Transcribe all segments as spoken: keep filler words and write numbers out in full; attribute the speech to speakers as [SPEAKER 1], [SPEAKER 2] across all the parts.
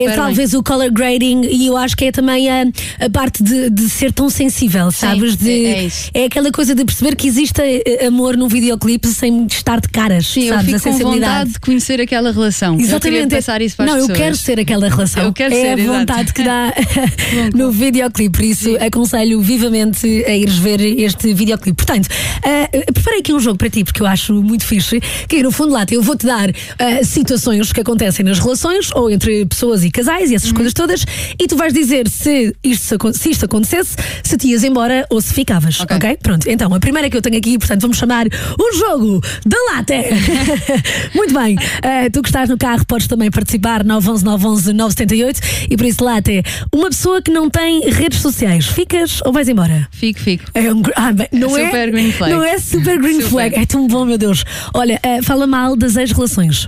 [SPEAKER 1] É talvez o color grading, e eu acho que é também a, a parte de, de ser tão sensível, sabes?
[SPEAKER 2] Sim,
[SPEAKER 1] de,
[SPEAKER 2] é, é, isso.
[SPEAKER 1] é aquela coisa de perceber que existe amor num videoclipe sem estar de caras.
[SPEAKER 2] Sim,
[SPEAKER 1] sabes?
[SPEAKER 2] eu fico com vontade de conhecer aquela relação.
[SPEAKER 1] Exatamente.
[SPEAKER 2] Eu queria passar isso para as
[SPEAKER 1] Não,
[SPEAKER 2] pessoas.
[SPEAKER 1] eu quero ser aquela relação.
[SPEAKER 2] Eu quero
[SPEAKER 1] é
[SPEAKER 2] ser,
[SPEAKER 1] a vontade
[SPEAKER 2] exato.
[SPEAKER 1] que dá no videoclipe. Por isso, Sim. aconselho vivamente a ires ver este videoclipe. Portanto, uh, preparei aqui um jogo para ti, porque eu acho muito fixe. Que no fundo, lá, eu vou-te dar uh, situações que acontecem nas relações ou entre pessoas e casais e essas uhum. coisas todas, e tu vais dizer se isto, se isto acontecesse, se te ias embora ou se ficavas, ok? okay? Pronto, então a primeira que eu tenho aqui, portanto vamos chamar o jogo da lata. Muito bem, uh, tu que estás no carro podes também participar, nove um um nove um um nove sete oito, e por isso lata, uma pessoa que não tem redes sociais, ficas ou vais embora?
[SPEAKER 2] Fico, fico.
[SPEAKER 1] É um, ah, bem, não é
[SPEAKER 2] super green flag.
[SPEAKER 1] Não é super green super. flag, é tão bom, meu Deus. Olha, uh, fala mal das ex-relações.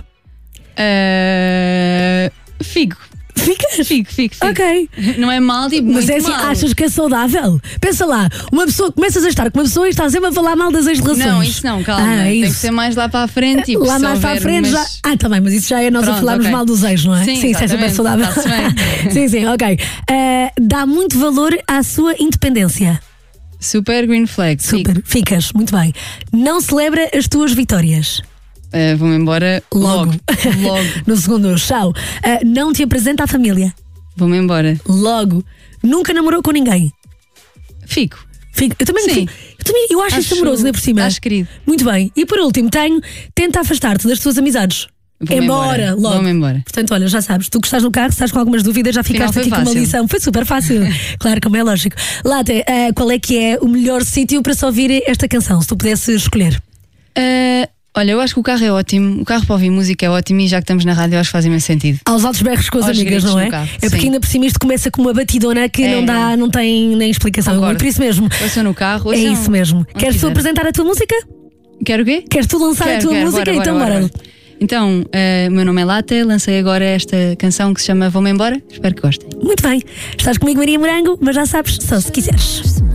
[SPEAKER 2] Uh, fico.
[SPEAKER 1] Ficas?
[SPEAKER 2] Fico, fico, fico.
[SPEAKER 1] Ok.
[SPEAKER 2] Não é mal, tipo,
[SPEAKER 1] mas
[SPEAKER 2] muito
[SPEAKER 1] é assim,
[SPEAKER 2] mal.
[SPEAKER 1] achas que é saudável? Pensa lá, uma pessoa, começas a estar com uma pessoa e estás sempre a falar mal das ex-relações.
[SPEAKER 2] Não, isso não, calma. Ah, tem isso. que ser mais lá para a frente. Tipo,
[SPEAKER 1] lá mais para a frente
[SPEAKER 2] mas...
[SPEAKER 1] já. Ah, também, mas isso já é nós Pronto, a falarmos okay. mal dos ex, não é?
[SPEAKER 2] Sim,
[SPEAKER 1] sim isso é super saudável. sim, sim, ok. Uh, dá muito valor à sua independência.
[SPEAKER 2] Super green flag.
[SPEAKER 1] Super,
[SPEAKER 2] fico.
[SPEAKER 1] ficas, muito bem. Não celebra as tuas vitórias.
[SPEAKER 2] Uh, Vou-me embora logo. Logo. logo.
[SPEAKER 1] No segundo, tchau. Uh, não te apresenta à família.
[SPEAKER 2] Vou-me embora.
[SPEAKER 1] Logo. Nunca namorou com ninguém.
[SPEAKER 2] Fico.
[SPEAKER 1] Fico. Eu também,
[SPEAKER 2] Sim.
[SPEAKER 1] fico. Eu, também eu acho, acho isso amoroso, ainda por cima.
[SPEAKER 2] Acho querido.
[SPEAKER 1] Muito bem. E por último, tenho, tenta afastar-te das tuas amizades.
[SPEAKER 2] Vou-me
[SPEAKER 1] embora,
[SPEAKER 2] embora,
[SPEAKER 1] logo.
[SPEAKER 2] Vou-me embora.
[SPEAKER 1] Portanto, olha, já sabes, tu que estás no carro, se estás com algumas dúvidas, já ficaste aqui
[SPEAKER 2] fácil.
[SPEAKER 1] com uma lição. Foi super fácil. Claro, como é lógico. Lata, uh, qual é que é o melhor sítio para se ouvir esta canção, se tu pudesses escolher?
[SPEAKER 2] Uh, olha, eu acho que o carro é ótimo. O carro para ouvir música é ótimo, e já que estamos na rádio, eu acho que faz imenso sentido.
[SPEAKER 1] Aos altos berros com as
[SPEAKER 2] Aos
[SPEAKER 1] amigas, não é?
[SPEAKER 2] Carro,
[SPEAKER 1] é porque
[SPEAKER 2] sim.
[SPEAKER 1] ainda por cima isto começa com uma batidona que é, não dá, não tem nem explicação.
[SPEAKER 2] Concordo.
[SPEAKER 1] É por isso mesmo.
[SPEAKER 2] Ouçam no carro.
[SPEAKER 1] É isso mesmo. Queres tu apresentar a tua música?
[SPEAKER 2] Quero o quê?
[SPEAKER 1] Queres tu lançar
[SPEAKER 2] quero,
[SPEAKER 1] a tua
[SPEAKER 2] quero,
[SPEAKER 1] música?
[SPEAKER 2] Bora,
[SPEAKER 1] então
[SPEAKER 2] bora.
[SPEAKER 1] bora.
[SPEAKER 2] bora. Então, o uh, meu nome é Lata, lancei agora esta canção que se chama Vou-me Embora. Espero que gostem.
[SPEAKER 1] Muito bem. Estás comigo, Maria Morango, mas já sabes, só se quiseres.